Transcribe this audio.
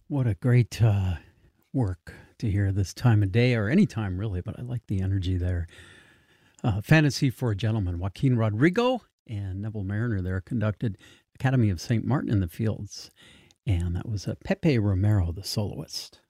What a great work to hear this time of day, or any time really, but I like the energy there. Fantasy for a Gentleman, Joaquin Rodrigo and Neville Mariner there conducted Academy of St. Martin in the Fields. And that was Pepe Romero, the soloist.